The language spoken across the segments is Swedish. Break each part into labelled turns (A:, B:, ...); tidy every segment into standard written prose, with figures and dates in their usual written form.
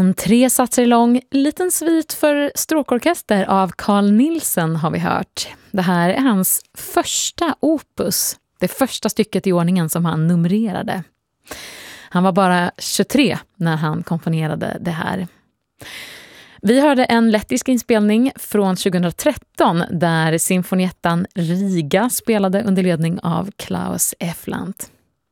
A: En 3 satser lång liten svit för stråkorkester av Carl Nielsen har vi hört. Det här är hans första opus, det första stycket i ordningen som han numrerade. Han var bara 23 när han komponerade det här. Vi hörde en lettisk inspelning från 2013 där symfoniettan Riga spelade under ledning av Klaus Eflant.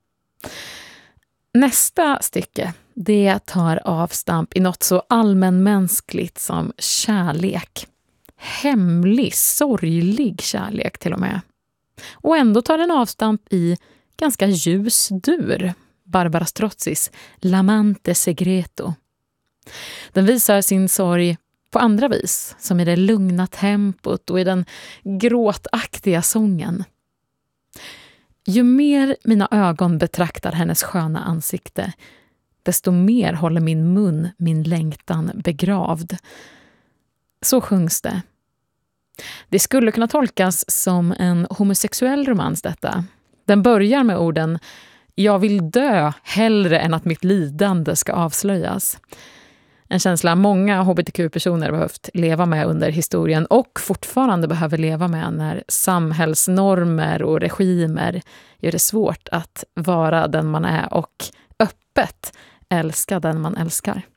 A: Nästa stycke, det tar avstamp i något så allmänmänskligt som kärlek. Hemlig, sorglig kärlek till och med. Och ändå tar den avstamp i ganska ljus dur, Barbara Strozzis L'amante segreto. Den visar sin sorg på andra vis, som i det lugna tempot och i den gråtaktiga sången. Ju mer mina ögon betraktar hennes sköna ansikte, desto mer håller min mun min längtan begravd. Så sjungs det. Det skulle kunna tolkas som en homosexuell romans detta. Den börjar med orden "Jag vill dö hellre än att mitt lidande ska avslöjas". En känsla många hbtq-personer behövt leva med under historien och fortfarande behöver leva med när samhällsnormer och regimer gör det svårt att vara den man är och öppet älska den man älskar.